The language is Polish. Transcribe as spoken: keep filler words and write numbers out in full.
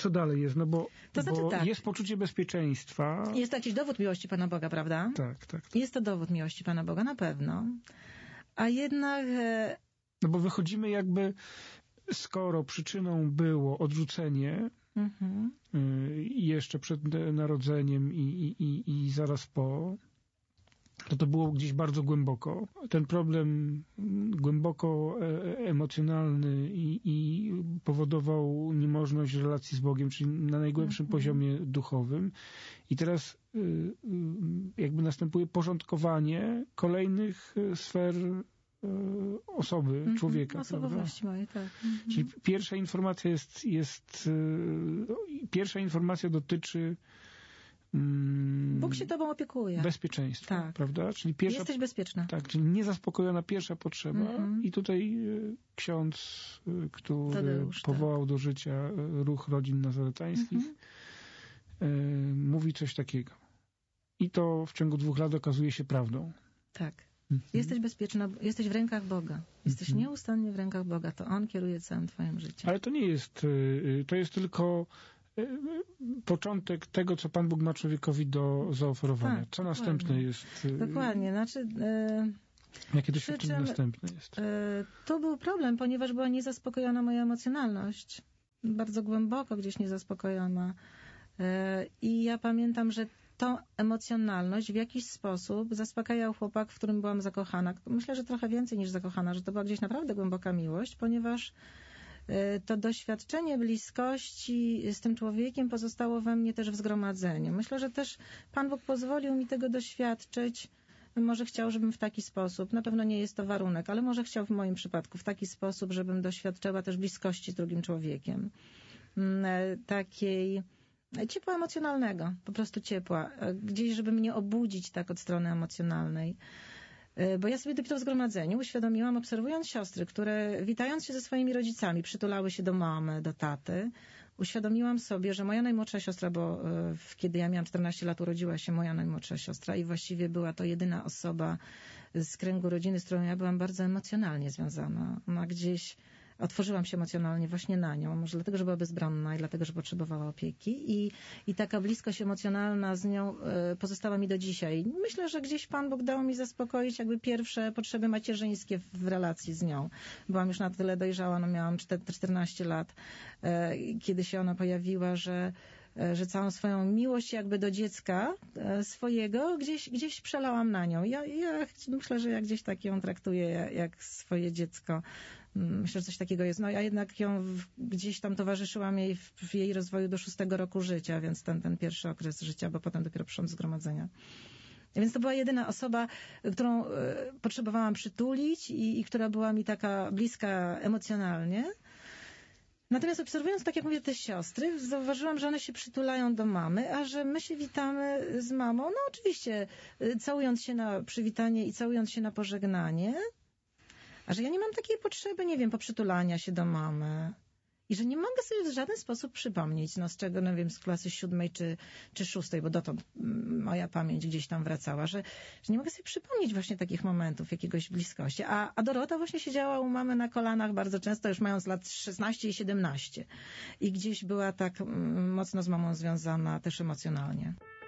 co dalej jest? No bo, to znaczy, bo tak. jest poczucie bezpieczeństwa. Jest to jakiś dowód miłości Pana Boga, prawda? Tak, tak. tak. Jest to dowód miłości Pana Boga, na pewno. A jednak... No bo wychodzimy jakby, skoro przyczyną było odrzucenie mhm. y, jeszcze przed narodzeniem i, i, i zaraz po, to to było gdzieś bardzo głęboko. Ten problem głęboko emocjonalny i, i powodował niemożność relacji z Bogiem, czyli na najgłębszym mhm. poziomie duchowym. I teraz y, y, jakby następuje porządkowanie kolejnych sfer osoby, mm-hmm. człowieka. Osobowości mojej, tak. Mm-hmm. Czyli pierwsza informacja jest, jest yy, pierwsza informacja dotyczy mm, Bóg się tobą opiekuje. Bezpieczeństwa, tak. prawda? Czyli pierwsza, jesteś bezpieczna. Tak, czyli niezaspokojona pierwsza potrzeba mm-hmm. i tutaj y, ksiądz, y, który Tadeusz, powołał tak. do życia y, ruch rodzin nazaretańskich mm-hmm. y, mówi coś takiego. I to w ciągu dwóch lat okazuje się prawdą. Tak. Jesteś bezpieczna, jesteś w rękach Boga. Jesteś mm-hmm. nieustannie w rękach Boga. To On kieruje całym twoim życiem. Ale to nie jest, to jest tylko początek tego, co Pan Bóg ma człowiekowi do zaoferowania. Tak, co dokładnie. Następne jest? Dokładnie. Znaczy, yy, Jakie doświadczenie następne jest? Yy, to był problem, ponieważ była niezaspokojona moja emocjonalność. Bardzo głęboko gdzieś niezaspokojona. Yy, I ja pamiętam, że tą emocjonalność w jakiś sposób zaspokajał chłopak, w którym byłam zakochana. Myślę, że trochę więcej niż zakochana, że to była gdzieś naprawdę głęboka miłość, ponieważ to doświadczenie bliskości z tym człowiekiem pozostało we mnie też w zgromadzeniu. Myślę, że też Pan Bóg pozwolił mi tego doświadczyć. Może chciał, żebym w taki sposób, na pewno nie jest to warunek, ale może chciał w moim przypadku w taki sposób, żebym doświadczała też bliskości z drugim człowiekiem. Takiej ciepła emocjonalnego, po prostu ciepła. Gdzieś, żeby mnie obudzić tak od strony emocjonalnej. Bo ja sobie dopiero w zgromadzeniu uświadomiłam, obserwując siostry, które witając się ze swoimi rodzicami przytulały się do mamy, do taty. Uświadomiłam sobie, że moja najmłodsza siostra, bo kiedy ja miałam czternaście lat, urodziła się moja najmłodsza siostra i właściwie była to jedyna osoba z kręgu rodziny, z którą ja byłam bardzo emocjonalnie związana. Ona gdzieś otworzyłam się emocjonalnie właśnie na nią, może dlatego, że była bezbronna i dlatego, że potrzebowała opieki i, i taka bliskość emocjonalna z nią y, pozostała mi do dzisiaj. Myślę, że gdzieś Pan Bóg dał mi zaspokoić jakby pierwsze potrzeby macierzyńskie w, w relacji z nią. Byłam już na tyle dojrzała, no miałam czternaście lat, y, kiedy się ona pojawiła, że że całą swoją miłość jakby do dziecka swojego gdzieś, gdzieś przelałam na nią. Ja, ja myślę, że ja gdzieś tak ją traktuję jak, jak swoje dziecko. Myślę, że coś takiego jest. No ja jednak ją w, gdzieś tam towarzyszyłam jej w, w jej rozwoju do szóstego roku życia, więc ten, ten pierwszy okres życia, bo potem dopiero przyszłam do zgromadzenia. Więc to była jedyna osoba, którą y, potrzebowałam przytulić i, i która była mi taka bliska emocjonalnie. Natomiast obserwując, tak jak mówię, te siostry, zauważyłam, że one się przytulają do mamy, a że my się witamy z mamą, no oczywiście całując się na przywitanie i całując się na pożegnanie, a że ja nie mam takiej potrzeby, nie wiem, poprzytulania się do mamy. I że nie mogę sobie w żaden sposób przypomnieć, no z czego, no wiem, z klasy siódmej czy, czy szóstej, bo dotąd moja pamięć gdzieś tam wracała, że, że nie mogę sobie przypomnieć właśnie takich momentów, jakiegoś bliskości. A, a Dorota właśnie siedziała u mamy na kolanach bardzo często, już mając lat szesnaście i siedemnaście. I gdzieś była tak mocno z mamą związana też emocjonalnie.